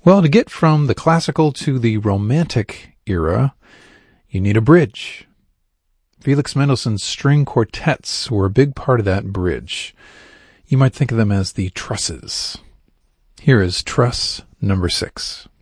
Well, to get from the classical to the Romantic era, you need a bridge. Felix Mendelssohn's string quartets were a big part of that bridge. You might think of them as the trusses. Here is Truss number 6.